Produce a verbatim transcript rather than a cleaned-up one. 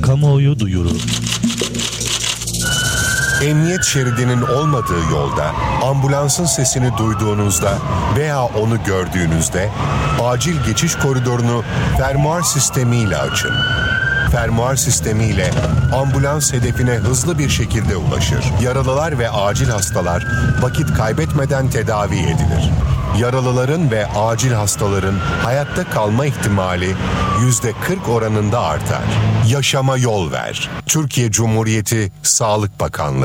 Kamuoyu duyuru. Emniyet şeridinin olmadığı yolda, ambulansın sesini duyduğunuzda veya onu gördüğünüzde acil geçiş koridorunu fermuar sistemiyle açın. Fermuar sistemiyle ambulans hedefine hızlı bir şekilde ulaşır. Yaralılar ve acil hastalar vakit kaybetmeden tedavi edilir. Yaralıların ve acil hastaların hayatta kalma ihtimali yüzde kırk oranında artar. Yaşama yol ver. Türkiye Cumhuriyeti Sağlık Bakanlığı.